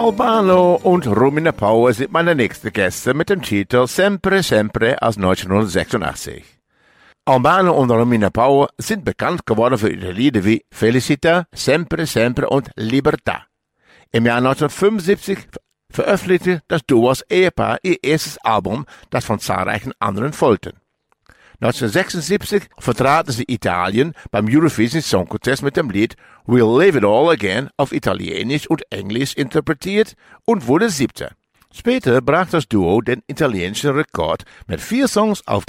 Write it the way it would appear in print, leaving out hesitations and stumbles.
Albano und Romina Power sind meine nächsten Gäste mit dem Titel Sempre Sempre aus 1986. Albano und Romina Power sind bekannt geworden für ihre Lieder wie Felicita, Sempre Sempre und Libertà. Im Jahr 1975 veröffentlichte das Duo als Ehepaar ihr erstes Album, das von zahlreichen anderen folgten. 1976 vertraten sie Italien beim Eurovision Song Contest mit dem Lied We'll Live It All Again auf Italienisch und Englisch interpretiert und wurde Siebter. Später brach das Duo den italienischen Rekord mit 4 Songs auf